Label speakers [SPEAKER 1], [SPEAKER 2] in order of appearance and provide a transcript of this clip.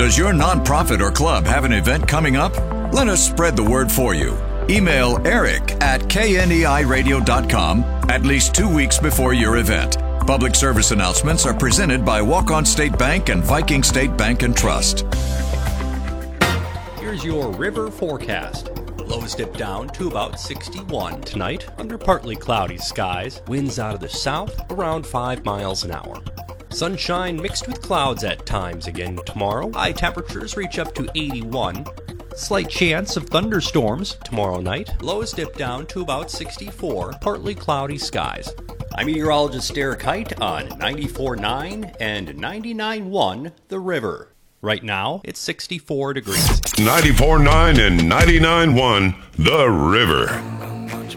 [SPEAKER 1] Does your nonprofit or club have an event coming up? Let us spread the word for you. Email eric@kneiradio.com at least 2 weeks before your event. Public service announcements are presented by Walk-On State Bank and Viking State Bank and Trust.
[SPEAKER 2] Here's your river forecast. Lows dip down to about 61 tonight under partly cloudy skies. Winds out of the south around 5 miles an hour. Sunshine mixed with clouds at times again tomorrow. High temperatures reach up to 81. Slight chance of thunderstorms tomorrow night. Lows dip down to about 64. Partly cloudy skies. I'm meteorologist Derek Height on 94.9 and 99.1 The River. Right now, it's 64 degrees.
[SPEAKER 3] 94.9 and 99.1 The River.